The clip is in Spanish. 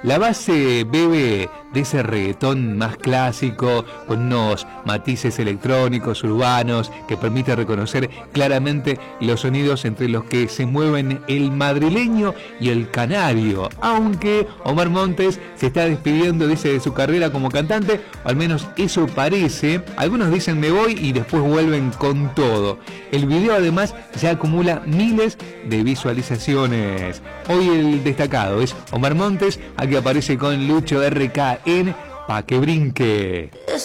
La base bebe de ese reggaetón más clásico, con unos matices electrónicos, urbanos, que permite reconocer claramente los sonidos entre los que se mueven el madrileño y el canario. Aunque Omar Montes se está despidiendo, dice, de su carrera como cantante, o al menos eso parece. Algunos dicen me voy y después vuelven con todo. El video además ya acumula miles de visualizaciones. Hoy el destacado es Omar Montes, aquí aparece con Lucho RK en Pa' que brinque.